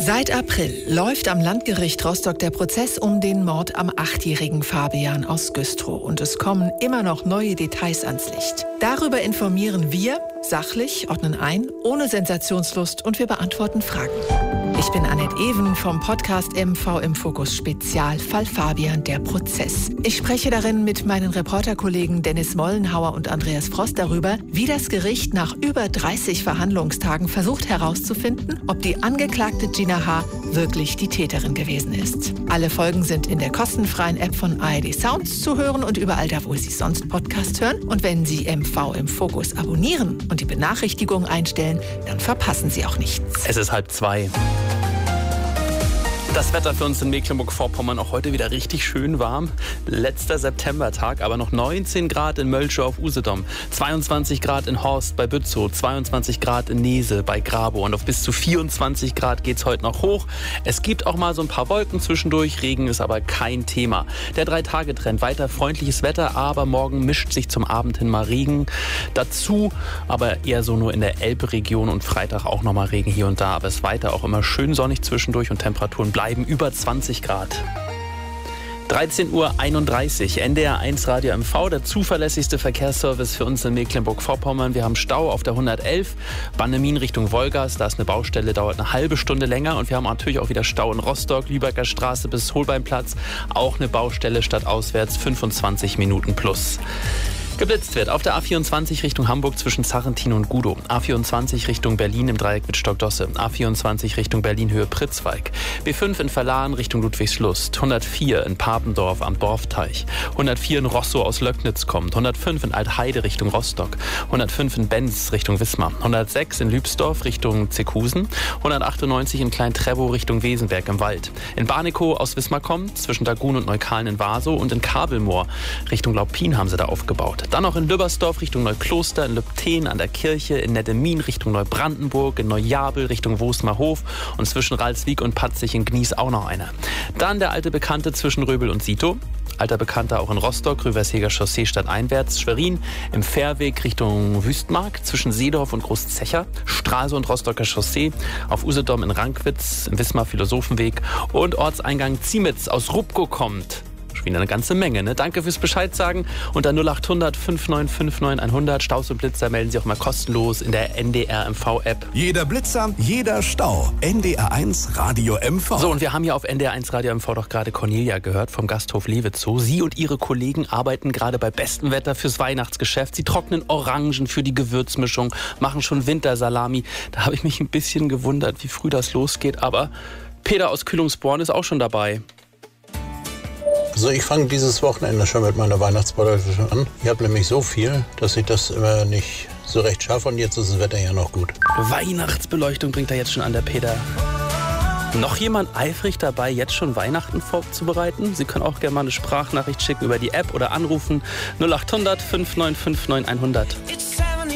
Seit April läuft am Landgericht Rostock der Prozess um den Mord am 8-jährigen Fabian aus Güstrow. Und es kommen immer noch neue Details ans Licht. Darüber informieren wir sachlich, ordnen ein, ohne Sensationslust und wir beantworten Fragen. Ich bin Annette Even vom Podcast MV im Fokus Spezial Fall Fabian, der Prozess. Ich spreche darin mit meinen Reporterkollegen Dennis Mollenhauer und Andreas Frost darüber, wie das Gericht nach über 30 Verhandlungstagen versucht herauszufinden, ob die angeklagte Gina H. wirklich die Täterin gewesen ist. Alle Folgen sind in der kostenfreien App von ARD Sounds zu hören und überall da, wo Sie sonst Podcasts hören. Und wenn Sie MV im Fokus abonnieren und die Benachrichtigungen einstellen, dann verpassen Sie auch nichts. Es ist 1:30. Das Wetter für uns in Mecklenburg-Vorpommern auch heute wieder richtig schön warm. Letzter Septembertag, aber noch 19 Grad in Mölschow auf Usedom, 22 Grad in Horst bei Bützow, 22 Grad in Nese bei Grabow und auf bis zu 24 Grad geht's heute noch hoch. Es gibt auch mal so ein paar Wolken zwischendurch, Regen ist aber kein Thema. Der 3-Tage-Trend, weiter freundliches Wetter, aber morgen mischt sich zum Abend hin mal Regen dazu, aber eher so nur in der Elbregion und Freitag auch noch mal Regen hier und da, aber es ist weiter auch immer schön sonnig zwischendurch und Temperaturen bleiben über 20 Grad. 13:31 Uhr, NDR 1 Radio MV, der zuverlässigste Verkehrsservice für uns in Mecklenburg-Vorpommern. Wir haben Stau auf der 111, Bannemin Richtung Wolgast, da ist eine Baustelle, dauert eine halbe Stunde länger. Und wir haben natürlich auch wieder Stau in Rostock, Lübecker Straße bis Holbeinplatz, auch eine Baustelle stadtauswärts, 25 Minuten plus. Geblitzt wird auf der A24 Richtung Hamburg zwischen Sarrentin und Gudow, A24 Richtung Berlin im Dreieck mit Stockdosse, A24 Richtung Berlin Höhe Pritzwalk, B5 in Verlahen Richtung Ludwigslust, 104 in Papendorf am Dorfteich, 104 in Rosso aus Löcknitz kommt, 105 in Altheide Richtung Rostock, 105 in Benz Richtung Wismar, 106 in Lübsdorf Richtung Zeckhusen, 198 in Klein-Trevow Richtung Wesenberg im Wald, in Barnekow aus Wismar kommt, zwischen Dagun und Neukalen in Wasow und in Kabelmoor Richtung Laupin haben sie da aufgebaut. Dann noch in Lübbersdorf Richtung Neukloster, in Lübten an der Kirche, in Nettemin Richtung Neubrandenburg, in Neujabel Richtung Wosmerhof und zwischen Ralswiek und Patzig in Gnies auch noch einer. Dann der alte Bekannte zwischen Röbel und Sito. Alter Bekannter auch in Rostock, Rüversheger Chaussee stadteinwärts, Schwerin im Fährweg Richtung Wüstmark, zwischen Seedorf und Großzecher, Stralsund Rostocker Chaussee, auf Usedom in Rankwitz, im Wismar Philosophenweg und Ortseingang Ziemitz aus Rupko kommt. Wieder eine ganze Menge, ne? Danke fürs Bescheid sagen. Unter 0800 5959 100 Staus und Blitzer melden Sie auch mal kostenlos in der NDR MV-App. Jeder Blitzer, jeder Stau. NDR 1 Radio MV. So, und wir haben ja auf NDR 1 Radio MV doch gerade Cornelia gehört vom Gasthof Lewitzow. Sie und ihre Kollegen arbeiten gerade bei bestem Wetter fürs Weihnachtsgeschäft. Sie trocknen Orangen für die Gewürzmischung, machen schon Wintersalami. Da habe ich mich ein bisschen gewundert, wie früh das losgeht. Aber Peter aus Kühlungsborn ist auch schon dabei. Also ich fange dieses Wochenende schon mit meiner Weihnachtsbeleuchtung an. Ich habe nämlich so viel, dass ich das immer nicht so recht schaffe und jetzt ist das Wetter ja noch gut. Weihnachtsbeleuchtung bringt er jetzt schon an, der Peter. Noch jemand eifrig dabei, jetzt schon Weihnachten vorzubereiten? Sie können auch gerne mal eine Sprachnachricht schicken über die App oder anrufen 0800 5959 100.